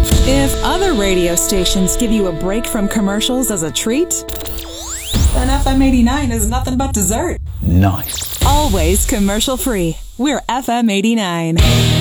If other radio stations give you a break from commercials as a treat, then FM 89 is nothing but dessert. Nice. Always commercial free. We're FM 89.